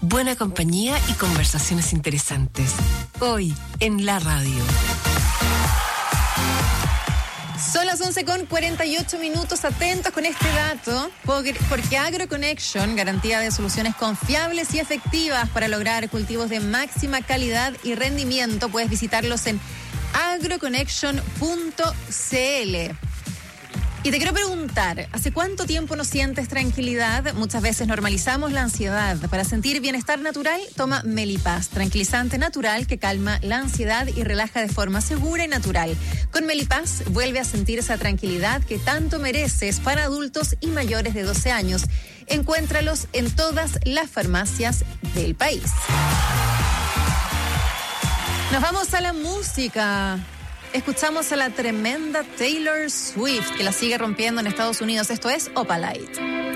buena compañía y conversaciones interesantes. Hoy, en la radio. Son las 11:48. Atentos con este dato, porque AgroConnection, garantía de soluciones confiables y efectivas para lograr cultivos de máxima calidad y rendimiento. Puedes visitarlos en agroconnection.cl. Y te quiero preguntar, ¿hace cuánto tiempo no sientes tranquilidad? Muchas veces normalizamos la ansiedad. Para sentir bienestar natural, toma Melipaz, tranquilizante natural que calma la ansiedad y relaja de forma segura y natural. Con Melipaz vuelve a sentir esa tranquilidad que tanto mereces para adultos y mayores de 12 años. Encuéntralos en todas las farmacias del país. Nos vamos a la música. Escuchamos a la tremenda Taylor Swift, que la sigue rompiendo en Estados Unidos. Esto es Opalite.